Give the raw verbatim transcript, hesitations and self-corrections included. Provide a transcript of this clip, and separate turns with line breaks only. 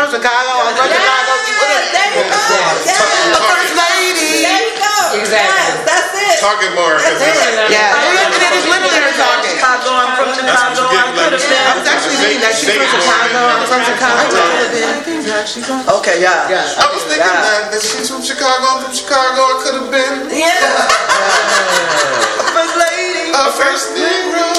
from Chicago. I'm from Chicago.
There you go. Yes.
A first lady.
There you go.
Exactly.
Yes, that's it.
Talking more.
That's it.
Yeah, it is literally her talking.
Chicago, I'm from Chicago. I could have been.
I was actually thinking that she's from Chicago. I'm from Chicago. Okay, yeah.
I was thinking that, that she's from Chicago, I'm from Chicago, I could have been
Yeah.
First lady.
a first Negro.